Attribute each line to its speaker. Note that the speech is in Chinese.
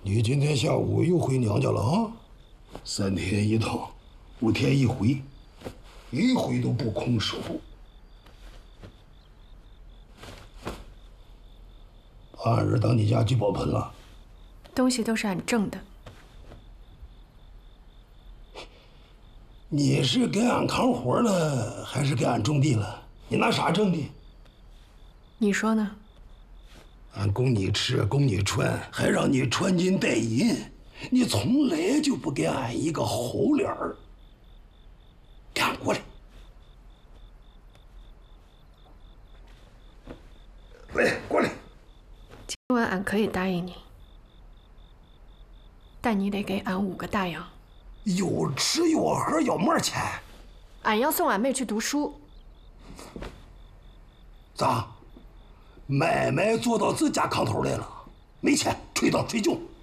Speaker 1: 你今天下午又回娘家了啊？3天一趟，5天一回，一回都不空手。把俺儿当你家聚宝盆了？
Speaker 2: 东西都是俺挣的。
Speaker 1: 你是给俺扛活了，还是给俺种地了？你拿啥挣的？
Speaker 2: 你说呢？
Speaker 1: 俺供你吃，供你穿，还让你穿金戴银，你从来就不给俺一个好脸儿。给俺过来！来，过来！
Speaker 2: 今晚俺可以答应你，但你得给俺5个大洋。
Speaker 1: 有吃有喝要么钱？
Speaker 2: 俺要送俺妹去读书。
Speaker 1: 咋？买卖做到自家炕头来了，没钱，吹到吹旧。